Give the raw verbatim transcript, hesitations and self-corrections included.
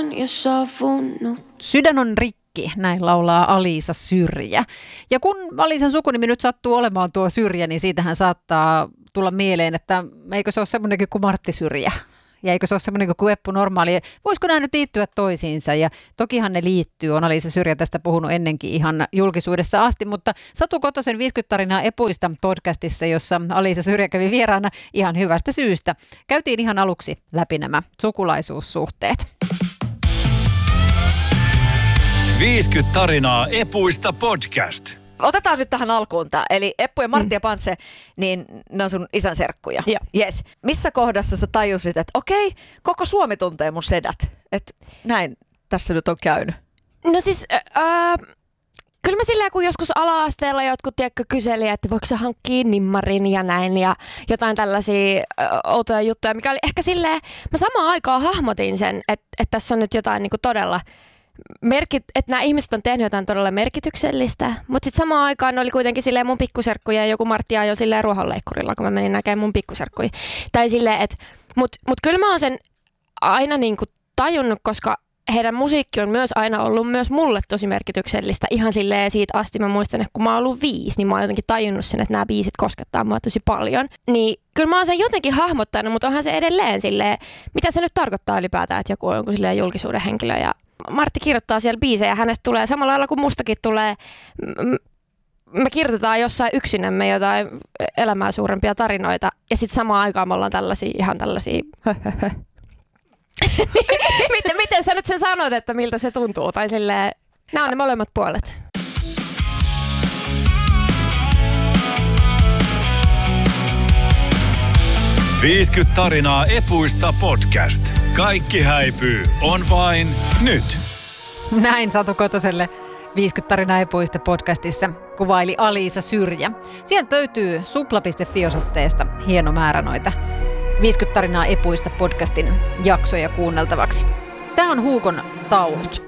on jo sovunut. Sydän on rikki, näin laulaa Aliisa Syrjä. Ja kun Aliisan sukunimi nyt sattuu olemaan tuo Syrjä, niin siitähän saattaa tulla mieleen, että eikö se ole semmoinenkin kuin Martti Syrjä? Ja eikö se ole semmoinen kuin Eppu Normaali? Voisiko nämä nyt liittyä toisiinsa? Ja tokihan ne liittyy. On Aliisa Syrjä tästä puhunut ennenkin ihan julkisuudessa asti. Mutta Satu Kotosen viisikymmentä tarinaa epuista podcastissa, jossa Aliisa Syrjä kävi vieraana ihan hyvästä syystä. Käytiin ihan aluksi läpi nämä sukulaisuussuhteet. viisikymmentä tarinaa epuista podcast. Otetaan nyt tähän alkuun tämä. Eli Eppu ja Martti mm. ja Pantse, niin ne on sun isän serkkuja. Yes. Missä kohdassa sä tajusit, että okei, koko Suomi tuntee mun sedät. Että näin tässä nyt on käynyt. No siis, äh, kyllä mä silleen, kun joskus ala-asteella jotkut tiedätkö, kyseli, että voiko sä hankkia nimmarin ja näin ja jotain tällaisia äh, outoja juttuja, mikä oli ehkä silleen, mä samaan aikaan hahmotin sen, että, että tässä on nyt jotain niin kuin todella merkit, että nämä ihmiset on tehnyt jotain todella merkityksellistä, mutta sitten samaan aikaan oli kuitenkin silleen mun pikkuserkkuja ja joku Martti ajoi silleen ruohonleikkurilla, kun mä menin näkemään mun pikkuserkkuja. Tai silleen, että, mutta mut kyllä mä oon sen aina niinku tajunnut, koska heidän musiikki on myös aina ollut myös mulle tosi merkityksellistä. Ihan silleen siitä asti mä muistan, että kun mä oon ollut viisi, niin mä oon jotenkin tajunnut sen, että nämä biisit koskettaa mua tosi paljon. Niin kyllä mä oon sen jotenkin hahmottanut, mutta onhan se edelleen silleen, mitä se nyt tarkoittaa ylipäätään, että joku on jonkun silleen julkisuuden henkilö ja Martti kirjoittaa siellä biisejä ja hänestä tulee samalla lailla kuin mustakin tulee. Me kirjoitetaan jossain yksinämme jotain elämää suurempia tarinoita ja sitten samaan aikaan me ollaan tällaisia ihan tällaisia miten, miten sä nyt sen sanot, että miltä se tuntuu? Tai silleen, nämä on ne molemmat puolet. viisikymmentä tarinaa epuista podcast. Kaikki häipyy. On vain nyt. Näin Satu Kotoselle viisikymmentä tarinaa epuista podcastissa kuvaili Aliisa Syrjä. Sieltä löytyy supla piste fi-osoitteesta hieno määrä noita viisikymmentä tarinaa epuista podcastin jaksoja kuunneltavaksi. Tämä on Huukon taulut.